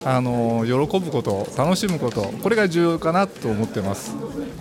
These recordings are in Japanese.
喜ぶこと、楽しむこと、これが重要かなと思ってます。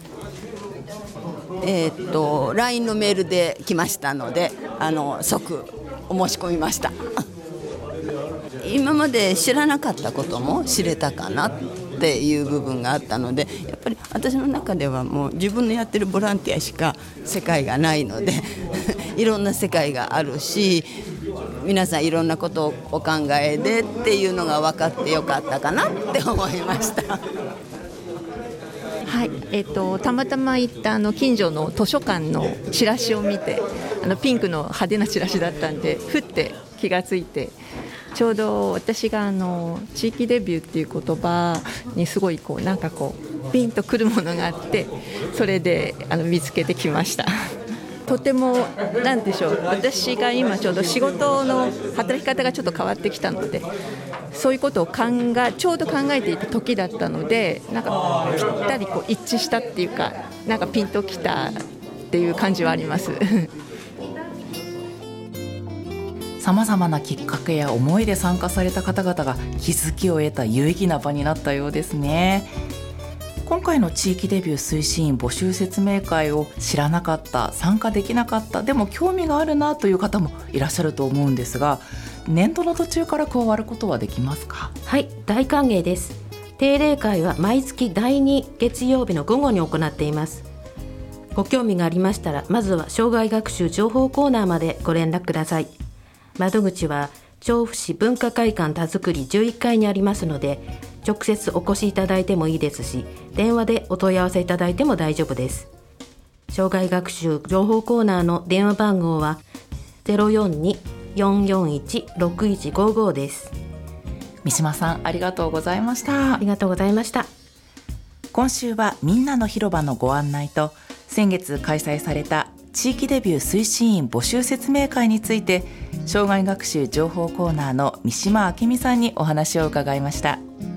LINE のメールで来ましたので、即お申し込みました今まで知らなかったことも知れたかなっていう部分があったので、やっぱり私の中ではもう自分のやってるボランティアしか世界がないのでいろんな世界があるし、皆さんいろんなことをお考えでっていうのが分かってよかったかなって思いましたはい、たまたま行った近所の図書館のチラシを見て、ピンクの派手なチラシだったんでふって気がついて、ちょうど私が地域デビューっていう言葉にすごいなんかピンとくるものがあって、それで見つけてきましたとてもなんでしょう、私が今ちょうど仕事の働き方がちょっと変わってきたので、そういうことをちょうど考えていた時だったので、なんかぴったり一致したっていうか、なんかピンときたっていう感じはありますさまざまなきっかけや思いで参加された方々が気づきを得た有意義な場になったようですね。今回の地域デビュー推進員募集説明会を知らなかった、参加できなかった、でも興味があるなという方もいらっしゃると思うんですが、年度の途中から加わることはできますか？ はい、大歓迎です。定例会は毎月第2月曜日の午後に行っています。ご興味がありましたら、まずは障害学習情報コーナーまでご連絡ください。窓口は調布市文化会館田作り11階にありますので、直接お越しいただいてもいいですし、電話でお問い合わせいただいても大丈夫です。障害学習情報コーナーの電話番号は 042-441-6155 です。 三島さん、ありがとうございました。 ありがとうございました。 今週はみんなの広場のご案内と、先月開催された地域デビュー推進員募集説明会について、障害学習情報コーナーの三島明美さんにお話を伺いました。